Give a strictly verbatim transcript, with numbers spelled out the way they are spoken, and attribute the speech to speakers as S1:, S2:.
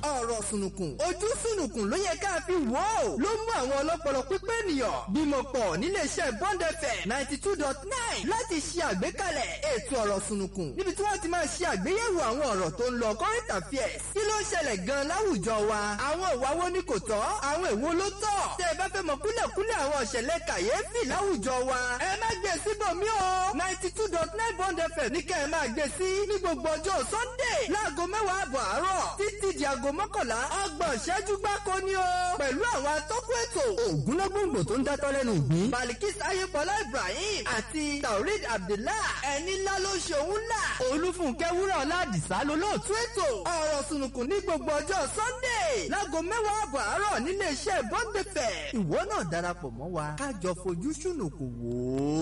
S1: ọ̀rọ̀ sùnùkùn ojú sùnùkùn ló yẹ ká fi wò ó ló mú àwọn ọlọ́pọlọ pípé ènìyàn bímọ pọ̀ níléeṣẹ́ Bond F M ninety two dot nine láti ṣe àgbékalẹ̀ ètò ọ̀rọ̀ sùnùkùn níbi tí wọ́n ti máa ṣe àgbéyẹ̀wò àwọn ọ̀rọ̀ tó ń lọ current affairs kí ló ń ṣẹlẹ̀ gan láwùjọ wa àwọn ìwà wo ni kò tọ́ àwọn èwo ló tọ́ tẹ́ ẹ bá fẹ́ mọ̀ kúlẹ̀kúlẹ̀ àwọn ìṣẹ̀lẹ̀ kàyéfì láwùjọ wa ẹ má gbé síbòmí o ninety two dot nine Bond F M ní kẹ́ ẹ máa gbé sí ní gbogbo ọjọ́ Sunday láago mẹ́wàá àbọ̀ àárọ̀ títí di aago mọ́kànlá ọgbọ̀n ìṣẹ́jú gbáko ni o pẹ̀lú àwọn atọ́kùn ètò ògúnlógbòǹgbò tó ń dátọ́ lẹ́nu ìgbín Balikis Ayébọlá Ibrahim àti Taurid Abdullah ẹni ńlá ló ṣe òun ńlá Olúfúnkẹ́ Wúrà Ọládìsá lolóòtú ètò ọ̀rọ̀ sùnùkùn ní gbogbo ọjọ́ Sunday láago mẹ́wàá àbọ̀ àárọ̀ nílé iṣẹ́ Bond F M ìwọ náà darapọ̀ mọ́ wa ká jọ fojú sùnùkùn wò ó.